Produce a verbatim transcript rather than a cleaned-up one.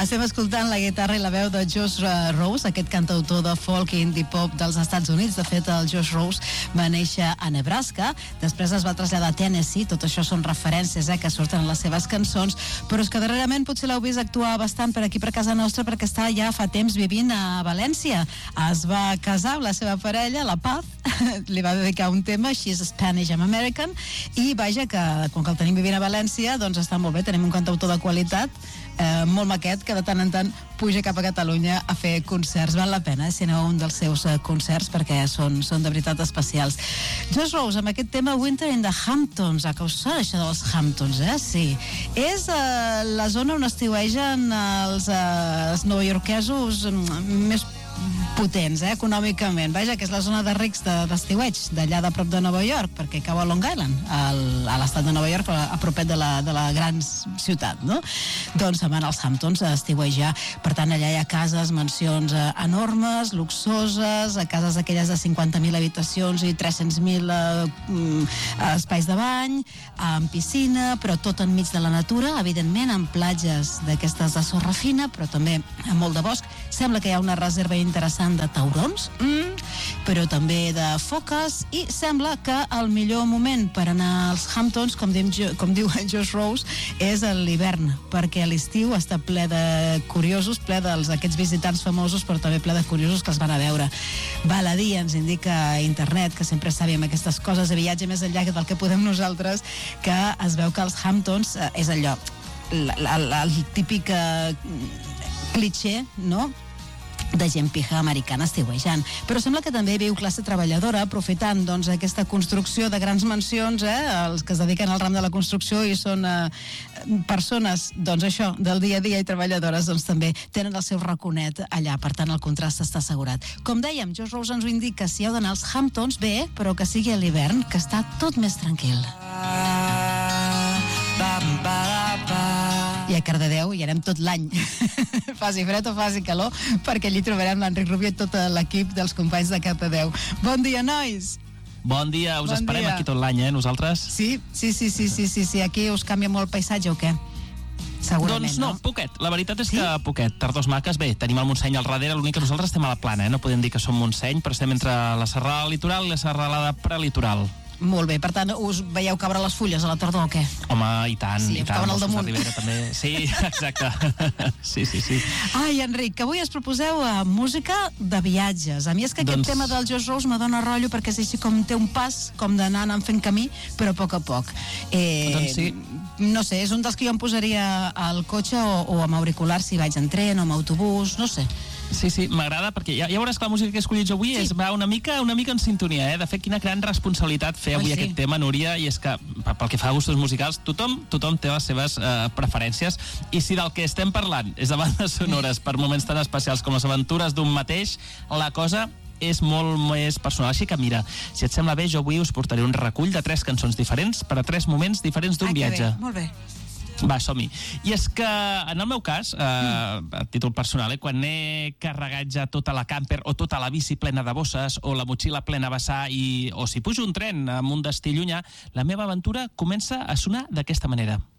Estem escoltant la guitarra i la veu de Josh Rose, aquest cantautor de folk i indie pop dels Estats Units. De fet, el Josh Rose va néixer a Nebraska, després es va traslladar a Tennessee. Tot això són referències eh, que surten en les seves cançons, però és que darrerament potser l'heu vist actuar bastant per aquí, per casa nostra, perquè està ja fa temps vivint a València. Es va casar amb la seva parella, la Paz, li va dedicar un tema, She's Spanish I'm American, i vaja que com que el tenim vivint a València, doncs està molt bé, tenim un cantautor de qualitat, eh, molt maquet, que de tant en tant puja cap a Catalunya a fer concerts. Val la pena, eh, si aneu a un dels seus eh, concerts, perquè són, són de veritat especials. Josh Rose, amb aquest tema Winter in the Hamptons, ah, que us sona això dels Hamptons, eh? Sí. És eh, la zona on estiuegen els, eh, els novaiorquesos més potents, eh, econòmicament. Vaja, que és la zona de rics d'estiueig, de, d'allà de prop de Nova York, perquè cau a Long Island, al, a l'estat de Nova York, a, a propet de la, de la gran ciutat, no? Doncs se'n van als Hamptons a estiuejar. Per tant, allà hi ha cases, mansions eh, enormes, luxoses, a cases aquelles de cinquanta mil habitacions i tres-cents mil eh, espais de bany, amb piscina, però tot enmig de la natura, evidentment, amb platges d'aquestes de sorra fina, però també amb molt de bosc. Sembla que hi ha una reserva interessant de taurons, mm, però també de foques, i sembla que el millor moment per anar als Hamptons, com, dim, com diu Josh Rose, és l'hivern, perquè l'estiu està ple de curiosos, ple dels aquests visitants famosos, però també ple de curiosos que els van a veure. Val a dir, ens indica internet, que sempre sabíem aquestes coses de viatge més enllà del que podem nosaltres, que es veu que els Hamptons eh, és allò, el, el, el típic eh, cliché, no?, de gent pija americana estiuejant. Però sembla que també viu classe treballadora, aprofitant doncs aquesta construcció de grans mansions, eh, els que es dediquen al ram de la construcció i són eh, persones, doncs això, del dia a dia i treballadores, doncs també tenen el seu raconet allà, per tant el contrast està assegurat. Com dèiem, Josh Rose ens ho indica, si heu d'anar als Hamptons, bé, però que sigui a l'hivern, que està tot més tranquil. I a Cardedeu hi anem tot l'any, faci fred o faci calor, perquè allí trobarem l'Enric Rubio i tot l'equip dels companys de Cardedeu. Bon dia, nois! Bon dia, us bon esperem dia. Aquí tot l'any, eh, nosaltres? Sí, sí, sí, sí, sí, sí, sí. Aquí us canvia molt el paisatge o què? Segurament, doncs no, no? poquet. La veritat és sí? que poquet. Tardors maques, bé, tenim el Montseny al darrere, l'únic que nosaltres estem a la plana, eh? No podem dir que som Montseny, però estem entre la serralada litoral i la serralada prelitoral. Molt bé, per tant, us veieu caure les fulles a la tardor o què? Home, i tant, sí, i tant. Sí, al damunt. Ribera, també. Sí, exacte. Sí, sí, sí. Ai, Enric, que avui es proposeu uh, música de viatges. A mi és que aquest doncs... tema del Josh Rose me dona rotllo, perquè és així com té un pas, com d'anar anant fent camí, però a poc a poc. Eh, doncs sí. No sé, és un dels que jo em posaria al cotxe o, o amb auriculars si vaig en tren o amb autobús, no sé. Sí, sí, m'agrada perquè ja, ja veuràs que la música que he escollit jo avui sí. és, va una mica, una mica en sintonia, eh? De fet, quina gran responsabilitat fer avui oh, sí. aquest tema, Núria, i és que pel que fa a gustos musicals, tothom, tothom té les seves eh, preferències, i si del que estem parlant és de bandes sonores per moments tan especials com les aventures d'un mateix, la cosa és molt més personal. Així que mira, si et sembla bé, jo avui us portaré un recull de tres cançons diferents per a tres moments diferents d'un viatge. Ai, que bé, molt bé. Va, som-hi. I és que, en el meu cas, eh, a títol personal, eh, quan he carregat ja tota la camper o tota la bici plena de bosses o la motxilla plena a vessar i, o si pujo un tren amb un destí llunyà, la meva aventura comença a sonar d'aquesta manera.